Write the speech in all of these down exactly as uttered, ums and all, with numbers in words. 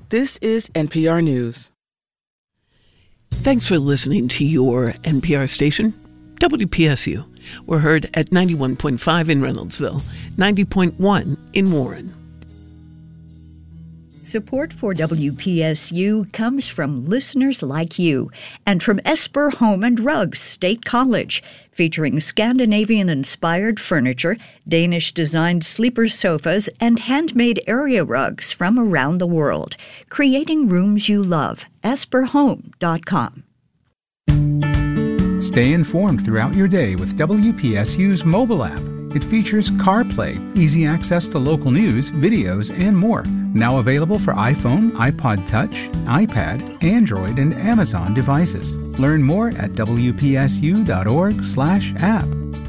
This is N P R News. Thanks for listening to your N P R station, W P S U. We're heard at ninety-one point five in Reynoldsville, ninety point one in Warren. Support for W P S U comes from listeners like you and from Esper Home and Rugs State College, featuring Scandinavian-inspired furniture, Danish-designed sleeper sofas, and handmade area rugs from around the world, creating rooms you love. esper home dot com. Stay informed throughout your day with W P S U's mobile app. It features CarPlay, easy access to local news, videos, and more. Now available for iPhone, iPod Touch, iPad, Android, and Amazon devices. Learn more at W P S U dot org slash app.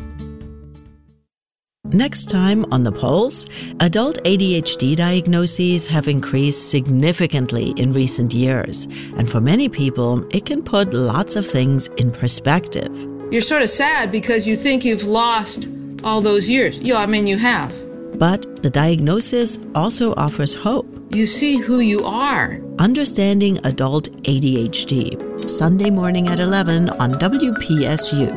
Next time on The Pulse, adult A D H D diagnoses have increased significantly in recent years. And for many people, it can put lots of things in perspective. You're sort of sad because you think you've lost all those years. Yeah, I mean, you have. But the diagnosis also offers hope. You see who you are. Understanding Adult A D H D. Sunday morning at eleven on W P S U.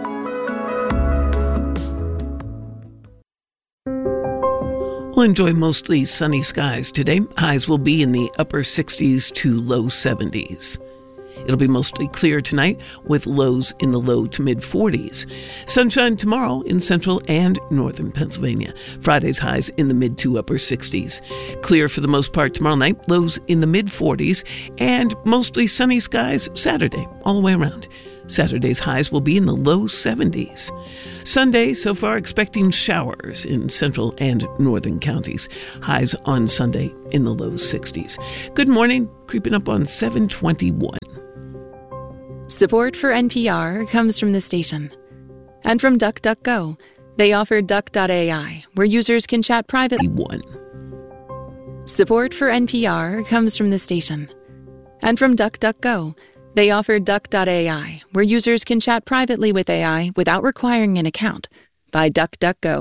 We'll enjoy mostly sunny skies today. Highs will be in the upper sixties to low seventies. It'll be mostly clear tonight with lows in the low to mid forties. Sunshine tomorrow in central and northern Pennsylvania. Friday's highs in the mid to upper sixties. Clear for the most part tomorrow night, lows in the mid forties, and mostly sunny skies Saturday, all the way around. Saturday's highs will be in the low seventies. Sunday, so far expecting showers in central and northern counties. Highs on Sunday in the low sixties. Good morning, creeping up on seven twenty-one. Support for N P R comes from the station and from DuckDuckGo. They offer Duck dot A I, where users can chat privately. One. Support for N P R comes from the station and from DuckDuckGo. They offer Duck dot A I, where users can chat privately with A I without requiring an account, by DuckDuckGo.